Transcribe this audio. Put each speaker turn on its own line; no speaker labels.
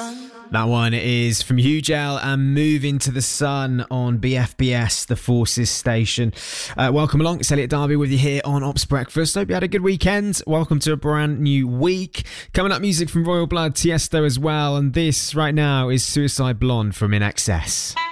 That one is from Hugel and Move Into the Sun on BFBS, the Forces station. Welcome along. It's Elliot Darby with you here on Ops Breakfast. Hope you had a good weekend. Welcome to a brand new week. Coming up, music from Royal Blood, Tiesto as well. And this right now is Suicide Blonde from In Excess.